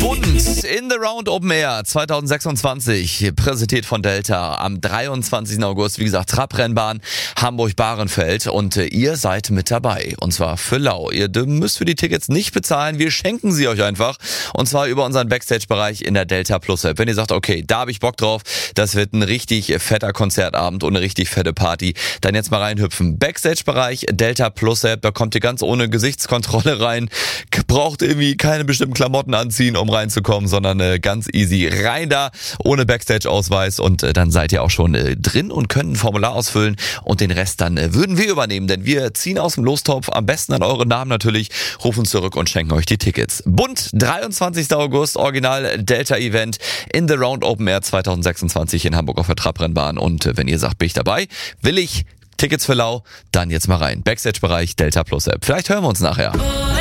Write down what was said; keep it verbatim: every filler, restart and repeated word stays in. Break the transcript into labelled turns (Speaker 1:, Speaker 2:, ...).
Speaker 1: Bunt in the Round Open Air zwanzig sechsundzwanzig, präsentiert von Delta am dreiundzwanzigsten August. Wie gesagt, Trabrennbahn Hamburg-Bahrenfeld und äh, ihr seid mit dabei. Und zwar für lau. Ihr müsst für die Tickets nicht bezahlen, wir schenken sie euch einfach. Und zwar über unseren Backstage-Bereich in der Delta Plus App. Wenn ihr sagt, okay, da habe ich Bock drauf, das wird ein richtig fetter Konzertabend und eine richtig fette Party, dann jetzt mal reinhüpfen. Backstage-Bereich Delta Plus App, da kommt ihr ganz ohne Gesichtskontrolle rein. Braucht irgendwie keine bestimmten Klamotten anziehen, um reinzukommen, sondern äh, ganz easy rein da, ohne Backstage-Ausweis und äh, dann seid ihr auch schon äh, drin und könnt ein Formular ausfüllen und den Rest dann äh, würden wir übernehmen, denn wir ziehen aus dem Lostopf, am besten an eure Namen natürlich, rufen zurück und schenken euch die Tickets. Bunt, dreiundzwanzigsten August, Original Delta Event in the Round Open Air zwanzig sechsundzwanzig in Hamburg auf der Trabrennbahn und äh, wenn ihr sagt, bin ich dabei, will ich Tickets für lau, dann jetzt mal rein. Backstage-Bereich Delta Plus App. Vielleicht hören wir uns nachher.